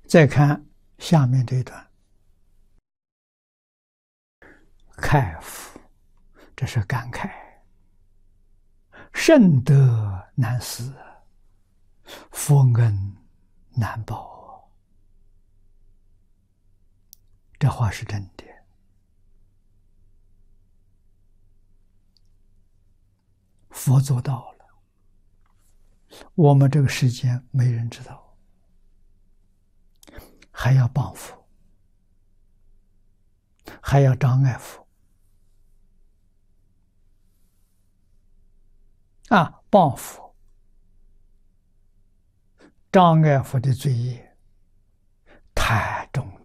再看下面这一段，慨夫，这是感慨，甚德难思，佛恩难报。这话是真的。佛做到了，我们这个世间没人知道，还要帮佛，还要障碍佛。帮佛、障碍佛的罪业太重